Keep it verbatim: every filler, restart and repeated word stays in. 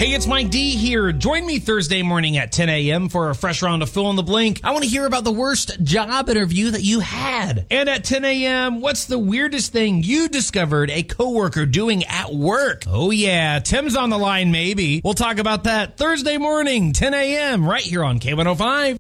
Hey, it's Mike D here. Join me Thursday morning at ten a.m. for a fresh round of Fill in the Blank. I want to hear about the worst job interview that you had. And at ten a.m., what's the weirdest thing you discovered a coworker doing at work? Oh yeah, Tim's on the line maybe. We'll talk about that Thursday morning, ten a.m. right here on K one oh five.